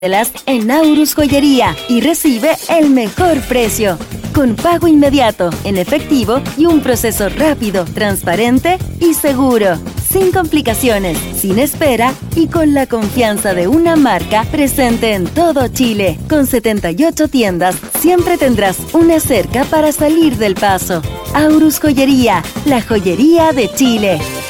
en Aurus Joyería y recibe el mejor precio. Con pago inmediato, en efectivo y un proceso rápido, transparente y seguro. Sin complicaciones, sin espera y con la confianza de una marca presente en todo Chile. Con 78 tiendas, siempre tendrás una cerca para salir del paso. Aurus Joyería, la joyería de Chile.